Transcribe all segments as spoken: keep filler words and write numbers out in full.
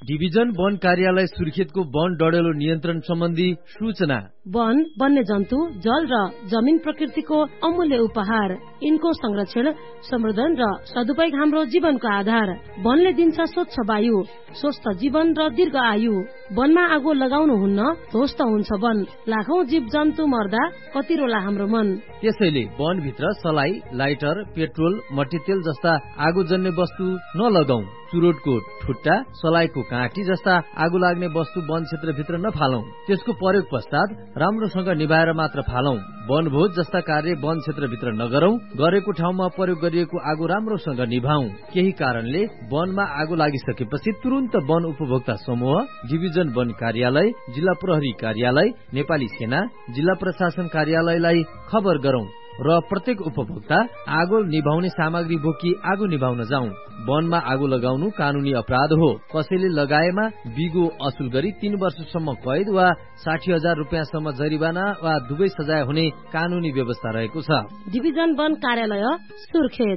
Division वन कार्यालय सुर्खेतको वन डडेलो नियन्त्रण सम्बन्धी सूचना। वन वन्यजन्तु जल र जमिन प्रकृतिको अमूल्य उपहार। यिनको संरक्षण संवर्धन र सदुपयोग हाम्रो जीवनको आधार। वनले दिन्छ स्वच्छ वायु, स्वस्थ जीवन र दीर्घ आयु। वनमा आगो लगाउनु हुन्न, ध्वस्त हुन्छ वन। लाखौं जीव जन्तु मर्दा कति रोला हाम्रो मन। त्यसैले वनभित्र सलाई, लाइटर, पेट्रोल, मट्टीतेल जस्ता आगोजन्य वस्तु नलगाउँ। चुरोटको ठुट्टा, सलाइको काँटी जस्ता आगो लाग्ने वस्तु वन क्षेत्रभित्र नफालौं। त्यसको प्रयोग पश्चात राम्रोसँग निभाएर मात्र फालौं। वनभोज जस्ता कार्य वन क्षेत्रभित्र नगरौं। गरेको ठाउँमा प्रयोग गरिएको आगो राम्रोसँग निभाऊ। केही कारणले वनमा आगो लागिसकेपछि तुरन्त वन उपभोक्ता समूह, डिभिजन वन कार्यालय, जिल्ला प्रहरी कार्यालय, नेपाली सेना, जिल्ला प्रशासन कार्यालयलाई खबर गरौं र प्रत्येक उपभोक्ता आगो निभाउने सामग्री बोकी आगो निभाउन जाउँ। वनमा आगो लगाउनु कानूनी अपराध हो। कसैले लगाएमा बिगो असुल गरी तीन वर्षसम्म कैद वा साठी हजार रुपियाँसम्म जरिवाना वा दुवै सजाय हुने कानूनी व्यवस्था रहेको छ। डिभिजन वन कार्यालय सुर्खेत।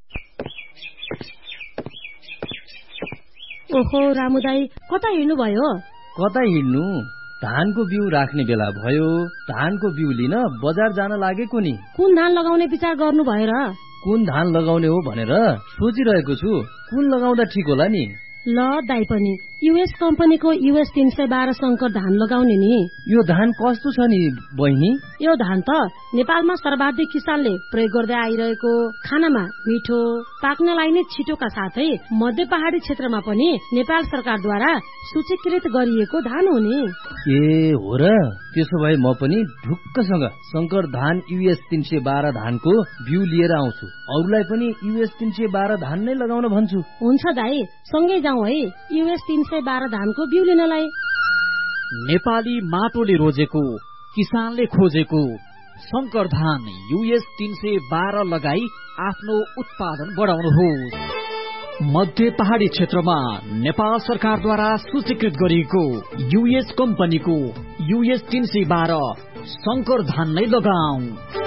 ओहो रामुदाई, कता हिँड्नु भयो? कता हिँड्नु? धानको बिउ राख्ने बेला भयो। धानको बिउ लिन बजार जान लागेको नि। कुन धान लगाउने विचार गर्नु भएर? कुन धान लगाउने हो भनेर सोचिरहेको छु। कुन लगाउँदा ठिक होला नि? ल दाई पनि युएस कम्पनीको युएस तीन सय बाह्र शंकर धान लगाउने नि। यो धान कस्तो छ नि बहिनी? यो धान त नेपालमा सर्वाधिक किसानले प्रयोग गर्दै आइरहेको, खानामा मिठो, पाक्नलाई नै छिटोका साथै मध्य पहाडी क्षेत्रमा पनि नेपाल सरकारद्वारा सूचीकृत गरिएको धान हो नि। ए हो र? त्यसो भए म पनि ढुक्कसँग शंकर धान युएस तीन सय बाह्र धानको बिउ लिएर आउँछु। अरूलाई पनि युएस तीन सय बाह्र धान नै लगाउन भन्छु। हुन्छ दाई, सँगै जाउँ है युएस तीन सय बाह्र धानको बिउ लिनलाई। नेपाली माटोले रोजेको, किसानले खोजेको शंकर धान युएस तीन सय बाह्र लगाई आफ्नो उत्पादन बढाउनुहोस्। मध्य पहाडी क्षेत्रमा नेपाल सरकारद्वारा सूचीकृत गरिएको युएस कम्पनीको युएस तीन सय बाह्र शंकर धान नै लगाऊ।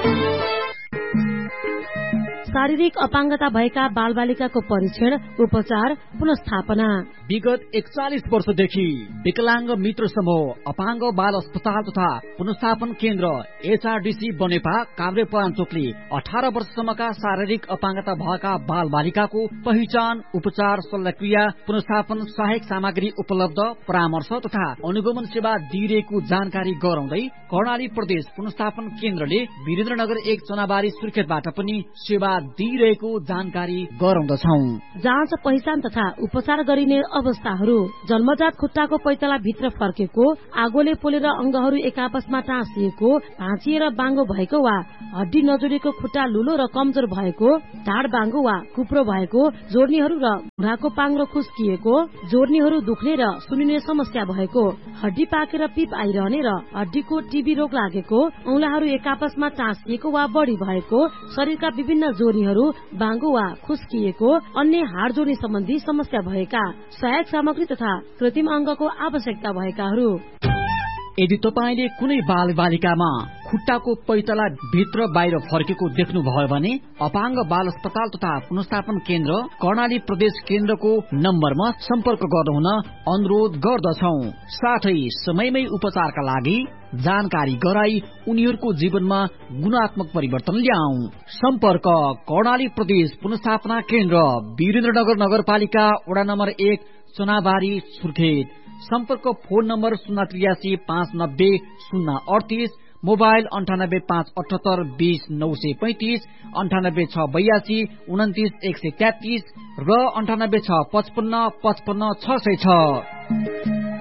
शारीरिक अपाङ्गता भएका बालबालिकाको परीक्षण, उपचार, पुनस्थापना। विगत एकचालिस वर्षदेखि विकलांग मित्र समूह अपाङ्ग बाल अस्पताल तथा पुनस्थापन केन्द्र एचआरडीसी बनेपा काभ्रे पराञ्चोकले अठार वर्षसम्मका शारीरिक अपाङ्गता भएका बाल बालिकाको पहिचान, उपचार, शल्यक्रिया, पुनस्थापन सहायक सामग्री उपलब्ध, परामर्श तथा अनुगमन सेवा दिइरहेको जानकारी गराउँदै कर्णाली प्रदेश पुनस्थापन केन्द्रले वीरेन्द्रनगर एक चनाबारी सुर्खेतबाट पनि सेवा दिइरहेको जानकारी गराउँदछौ। जाँच, पहिचान तथा उपचार गरिने अवस्थाहरू: जन्मजात खुट्टाको पैताला भित्र फर्केको, आगोले पोलेर अंगहरू एक आपसमा टाँसिएको, भाँचिएर बाङ्गो भएको वा हड्डी नजोडेको खुट्टा लुलो र कमजोर भएको, ढाड बाङ्गो वा कुप्रो भएको, जोर्नीहरू र घुँडाको पाङ्रो खुस्किएको, जोर्नीहरू दुख्ने र सुनिने समस्या भएको, हड्डी पाकेर पिप आइरहने र हड्डीको टीबी रोग लागेको, औंलाहरू एक आपसमा टाँसिएको वा बढी भएको, शरीरका विभिन्न जोर्नीहरू बाङ्गो वा खुस्किएको, अन्य हाड जोड्ने सम्बन्धी समस्या भएका, सहायक सामग्री तथा कृत्रिम अंगको आवश्यकता भएकाहरू। यदि तपाईले कुनै बाल बालिकामा खुट्टाको पैतला भित्र बाहिर फर्केको देख्नुभयो भने अपाङ्ग बाल अस्पताल तथा पुनस्थापन केन्द्र कर्णाली प्रदेश केन्द्रको नम्बरमा सम्पर्क गर्नुहुन अनुरोध गर्दछौ। साथै समयमै उपचारका लागि जानकारी गराई उनीहरूको जीवनमा गुणात्मक परिवर्तन ल्याऊ। सम्पर्क कर्णाली प्रदेश पुनस्थापना केन्द्र, वीरेन्द्रनगर नगरपालिका, वडा नम्बर एक, चनाबारी, सुर्खेत। सम्पर्क फोन नम्बर शून्य त्रियासी पाँच नब्बे शून्य अडतिस, मोबाइल अन्ठानब्बे पाँच अठहत्तर बीस नौ सय पैंतिस, अन्ठानब्बे छ बयासी उन्तिस एक सय तेत्तिस र अन्ठानब्बे छ पचपन्न पचपन्न छ सय छ।